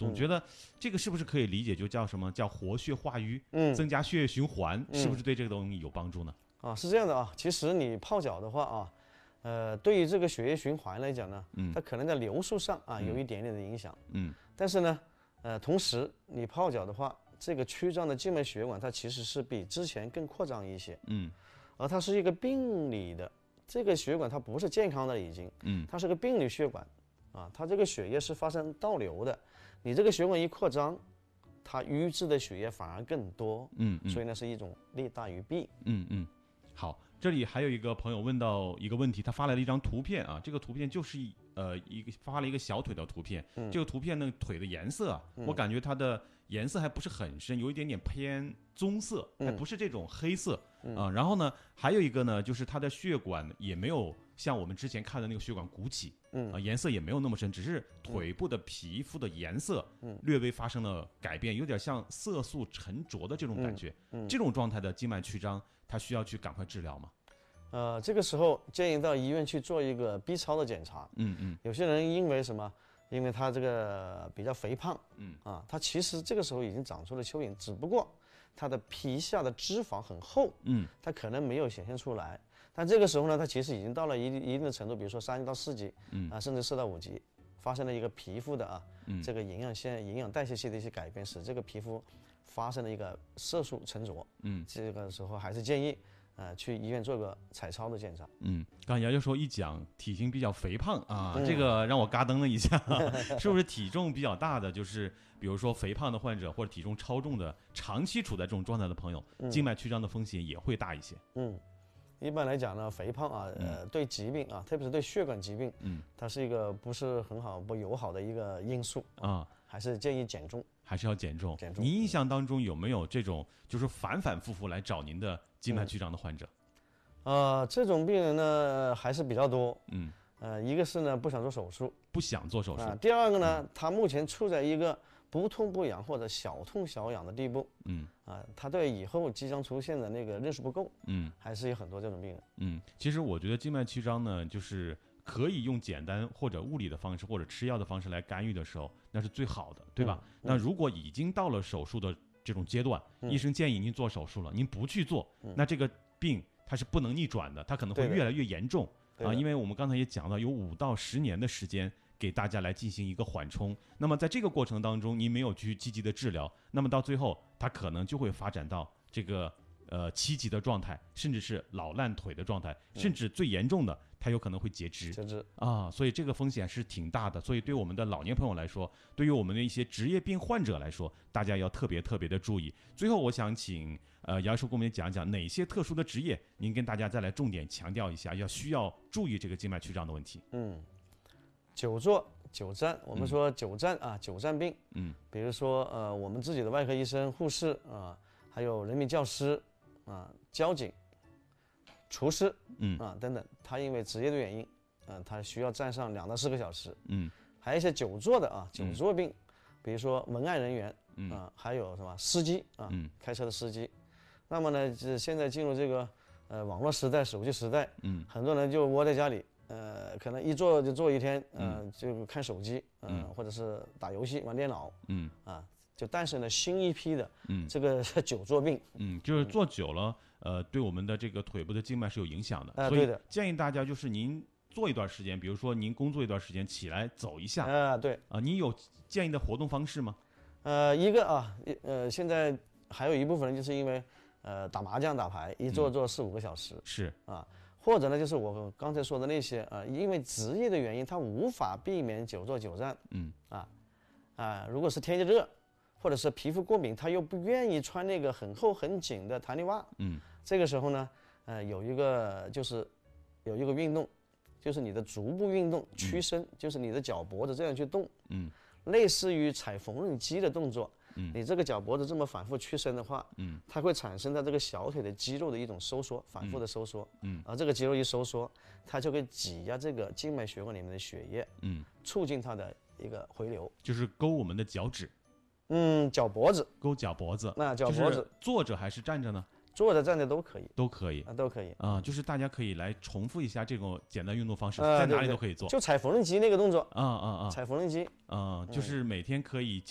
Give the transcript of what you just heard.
总觉得这个是不是可以理解就叫什么叫活血化瘀，增加血液循环，是不是对这个东西有帮助呢？ 是这样的啊。其实你泡脚的话啊，对于这个血液循环来讲呢，它可能在流速上有一点点的影响，但是呢，同时你泡脚的话，这个曲张的静脉血管它其实是比之前更扩张一些，而它是一个病理的，这个血管它不是健康的已经，它是个病理血管啊，它这个血液是发生倒流的，你这个血管一扩张，它瘀滞的血液反而更多，所以呢是一种利大于弊。 好，这里还有一个朋友问到一个问题，他发来了一张图片啊，这个图片就是发了一个小腿的图片，这个图片呢腿的颜色我感觉它的颜色还不是很深，有一点点偏棕色，还不是这种黑色然后呢，还有一个呢，就是它的血管也没有像我们之前看的那个血管鼓起，颜色也没有那么深，只是腿部的皮肤的颜色略微发生了改变，有点像色素沉着的这种感觉。这种状态的静脉曲张，它需要去赶快治疗吗？ 这个时候建议到医院去做一个 B 超的检查。有些人因为什么？因为他这个比较肥胖，他其实这个时候已经长出了蚯蚓，只不过他的皮下的脂肪很厚，他可能没有显现出来。但这个时候呢，他其实已经到了一定的程度，比如说3级到4级，甚至4到5级，发生了一个皮肤的这个营养代谢系的一些改变，使这个皮肤发生了一个色素沉着。这个时候还是建议去医院做个彩超的检查。 刚才姚教授一讲体型比较肥胖这个让我嘎噔了一下是不是体重比较大的，就是比如说肥胖的患者或者体重超重的，长期处在这种状态的朋友，静脉曲张的风险也会大一些？ 一般来讲呢，肥胖对疾病特别是对血管疾病，它是一个不是很好、不友好的一个因素还是建议减重， 还是要减重。您印象当中有没有这种就是反反复复来找您的静脉曲张的患者？ 这种病人呢还是比较多。一个是呢不想做手术， 第二个呢，他目前处在一个不痛不痒或者小痛小痒的地步，他对以后即将出现的那个认识不够，还是有很多这种病人。 其实我觉得静脉曲张呢，就是可以用简单或者物理的方式或者吃药的方式来干预的时候，那是最好的，对吧？那如果已经到了手术的这种阶段，医生建议您做手术了，您不去做，那这个病它是不能逆转的，它可能会越来越严重因为我们刚才也讲到，有5到10年的时间给大家来进行一个缓冲。那么在这个过程当中，您没有去积极的治疗，那么到最后它可能就会发展到这个7级的状态，甚至是老烂腿的状态，甚至最严重的它有可能会截肢所以这个风险是挺大的。所以对我们的老年朋友来说，对于我们的一些职业病患者来说，大家要特别特别的注意。最后我想请姚教授给我们讲讲哪些特殊的职业，您跟大家再来重点强调一下，需要注意这个静脉曲张的问题。 久坐久站，我们说久站久站病，比如说我们自己的外科医生、护士还有人民教师交警、厨师等等，他因为职业的原因他需要站上2到4个小时。还有一些久坐的久坐病，比如说文案人员还有什么司机开车的司机。那么呢，现在进入这个网络时代、手机时代，很多人就窝在家里，可能一坐就坐一天，就看手机，或者是打游戏、玩电脑，就诞生了新一批的这个久坐病。 就是坐久了，对我们的这个腿部的静脉是有影响的。所以建议大家就是您坐一段时间，比如说您工作一段时间，起来走一下。您有建议的活动方式吗？ 一个现在还有一部分人就是因为打麻将、打牌，一坐4、5个小时。或者呢，就是我刚才说的那些因为职业的原因，他无法避免久坐久站。如果是天气热，或者是皮肤过敏，他又不愿意穿那个很厚很紧的弹力袜。这个时候呢，有一个运动，就是你的足部运动，屈伸，就是你的脚脖子这样去动。类似于踩缝纫机的动作。你这个脚脖子这么反复屈伸的话，它会产生它这个小腿的肌肉的一种收缩，反复的收缩。而这个肌肉一收缩，它就会挤压这个静脉血管里面的血液，促进它的一个回流。 就是勾我们的脚趾。 脚脖子。 勾脚脖子。 那脚脖子。 就是坐着还是站着呢？ 坐着站着都可以。 都可以。就是大家可以来重复一下这种简单运动方式，在哪里都可以做。 就踩缝纫机那个动作。 踩缝纫机。 就是每天可以